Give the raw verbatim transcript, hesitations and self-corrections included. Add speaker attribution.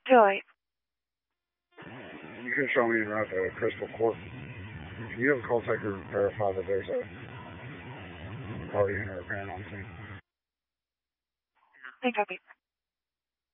Speaker 1: Joy.
Speaker 2: You can show me around the Crystal Court. Can you have a call taker verify that there's a party in or apparent on scene?
Speaker 1: I copy.